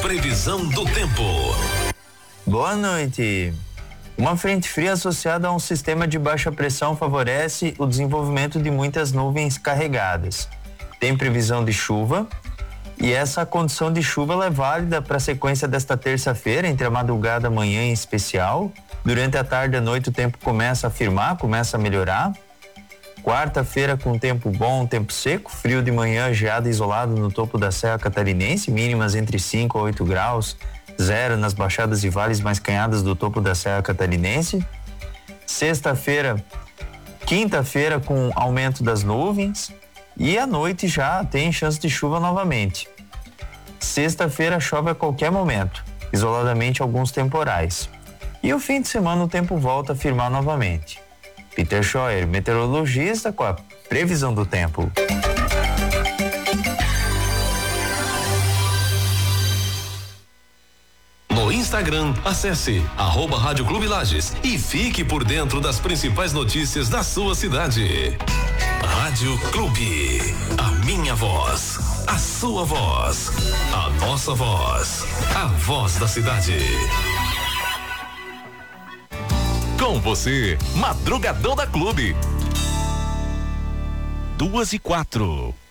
Previsão do tempo. Boa noite. Uma frente fria associada a um sistema de baixa pressão favorece o desenvolvimento de muitas nuvens carregadas. Tem previsão de chuva e essa condição de chuva ela é válida para a sequência desta terça-feira, entre a madrugada e a manhã em especial. Durante a tarde e a noite o tempo começa a firmar, começa a melhorar. Quarta-feira com tempo bom, tempo seco, frio de manhã, geada isolado no topo da Serra Catarinense, mínimas entre 5 a 8 graus, zero nas baixadas e vales mais canhadas do topo da Serra Catarinense. Sexta-feira, quinta-feira com aumento das nuvens e à noite já tem chance de chuva novamente. Sexta-feira chove a qualquer momento, isoladamente alguns temporais. E o fim de semana o tempo volta a firmar novamente. Peter Scheuer, meteorologista, com a previsão do tempo. No Instagram, acesse @Rádio Clube Lages e fique por dentro das principais notícias da sua cidade. Rádio Clube, a minha voz, a sua voz, a nossa voz, a voz da cidade. Com você, Madrugadão da Clube. 2:04.